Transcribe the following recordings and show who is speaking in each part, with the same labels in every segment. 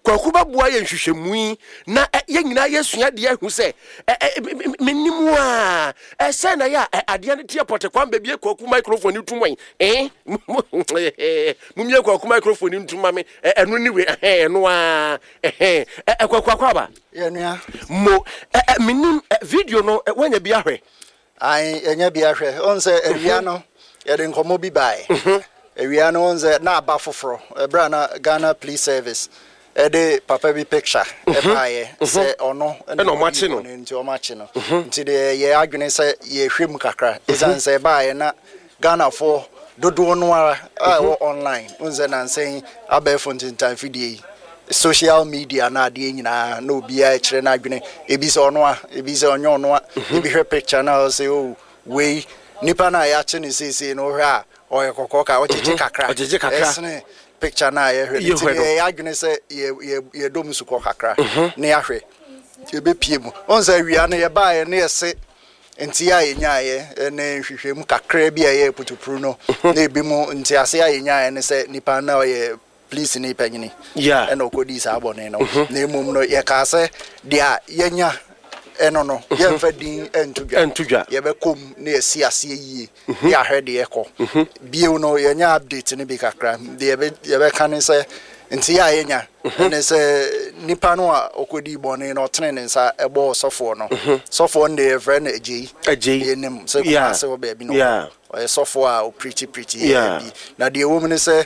Speaker 1: kwaku ba boa ye nhwehwemu yi na ye nyina yesua de ahu se menimu a se na ya ade ne tie pote kwan ba bie kwaku microphone tumwan mumye kwaku microphone ntuma me eno ni we eno a kwaku ba
Speaker 2: ye nua
Speaker 1: mo menim video no wanya bi ahwe
Speaker 2: ai enya bi ahwe on se awia no ye de nkomo bi bai awia no on se na aba foforo ebra na Ghana Police Service ede papa bi picture baaye se ono
Speaker 1: no machi no
Speaker 2: nti o machi no nti de ye adwene se ye hwem kakra izan se baaye na Ghana for dodo no ara online on se na nsen abefo ntintan fidie social media na ade nyina na obi a kire na adwene ebi se ono a ebi se onyo ono a ebi hwe picture na say oh we nipa na ya che ni sisi no hwe a oyekoko ka ojeje kakra esne picture na ye hwe ti ya adwene se ye dom su ko kakra na ya hwe ti be pie mu on say wia na ye ba ye na ye se nti ya yenyaye na hwehwem kakra bi ye putupru no na ebi mu nti ase ya yenyaye ne se nipa na ye please ni panyini eno kodi sa abone no na emum no ye ka se dia yenya eno no ye mfa din entudwa ye be kom na ye si ase yie ya hwede ye ko biu no yenya update ni bi kakra de ye be kan se nti ya yenya ne se nipa no a okodi bone no tene ne nsa ebo sofo no sofo nde ye friend eji yenim se ko se wo be bi no sofo a o preach bi na de wo me se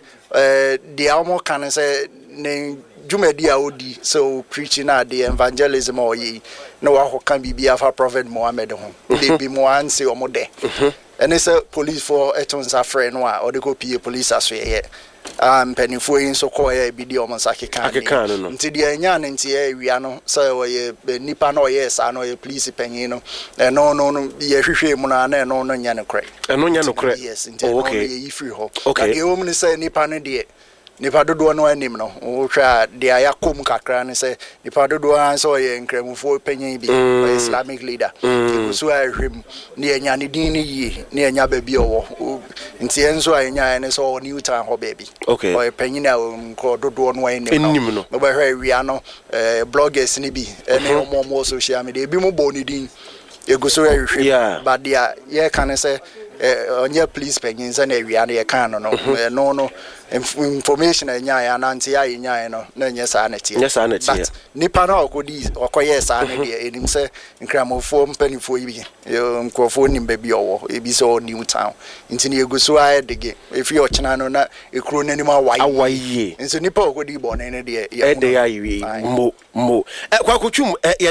Speaker 2: de almo kan se ne jumedi a odi so preaching na the evangelism or ye no wa kan bibia fa prophet Muhammad ho de bi mo anse o mo de ene se police for etonsa frɛ no a o de ko pie police aso ye penifo yin so ko ye bi de o mo sakeka no nti de anya ne nti ye wia no so ye nipa no ye sa no ye police panyin no no ye hwehwe mu na no nya ne kre yes nti okay ye free ho de o mo se nipa no de nipa dodo no anim no wo hwa de ayakom kakra ne se nipa dodo an so ye nkramufo panyin bi Islamic leader so ahwem ne enya ne din ne yie ne enya ba bi owo nti enso anya ne so new town ho baby o panyin a ko dodo no anim no ba hwa wi ano bloggers ne bi ne omo social media bi mo bo ne din eguso ahwem ba dia ye kan se onye police panyin se na wi ano ye kan no information enya ya na nti ya enya no na nya sa na tie but nipa na okodi okoye sa na de enim se nkramofo mpanifo yi bi nkofo nim ba bi owo ebi so new town nti na eguso aye dege efi ochena no na ekro nanim awaye nti nipa okodi bo na ne de ya yi mo kwakotwum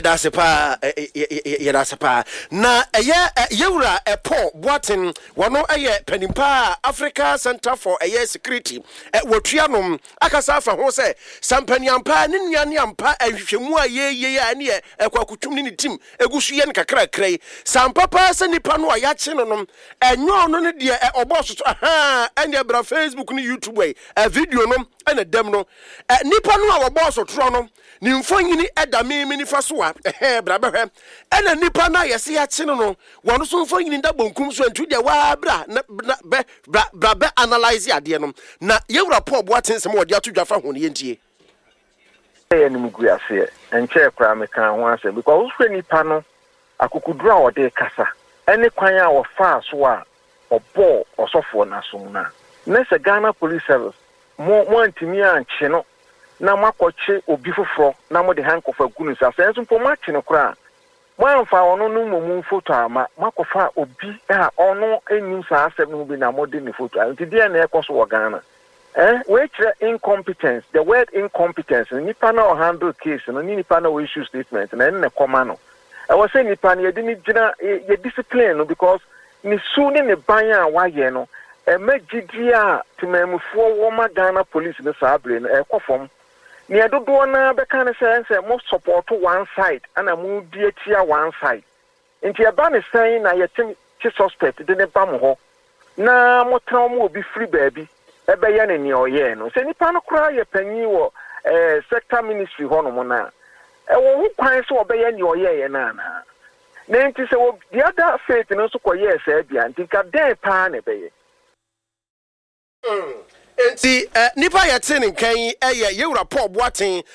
Speaker 2: yedase na yewura Paul Boatin wono panimpa Africa Center for Security wotuanom akasa afa ho se sampaniampa ne nuane ampa ahwehwemu a ye ane kwakutum ne tim egusu ye nkakra krai sampapa se nipa no a ya che no enyo no ne de oboso ane bra Facebook ne YouTube video no ene dem no nipa no a oboso tro no ni mfonyini edame nifa so a bra behwe ene nipa na yese ya che no wono so mfonyini da bonkum so antu de wa bra bra analyze ade no na yewura Paul Boatin se mo de atodwa fa ho ne yentie
Speaker 3: enim guase enche kra me kan ho ase because wo nipa no akokuduru a ode kasa ene kwan a wo fa so a obo osofo na so na se Ghana Police Service mo antimi anche no na makoche obi foforo na mo de hankofa gunu sa senso mpo mache no kra mo anfa ono no momu photo ama makofa obi a ono enim sa asem no bi na mo de ni photo anti dia na ekoso wo Ghana which incompetence, the word incompetence, nipa na handle case, no nipa na issue statement, na ne koma no. I was saying nipa na ye discipline no because ni suni ne banya wa ye no. Megidia timemufo woma Ghana police ne sabre no ekofom. Ni adodo na be kan say mo support one side ana mo die tia one side. Nti eba ne say na ye tim suspect de ne ba mo ho. Na mo tran mo obi free baby. Ebe ya ni oye no se nipa no kra ye panyi wo sector ministry ho no mo na wo hu kwan so obe ya ni oye ye na nti se wo the other faith no so koye se bia nti ka den pa na be ye
Speaker 1: nti nipa ye tin nkan yewura Paul Boatin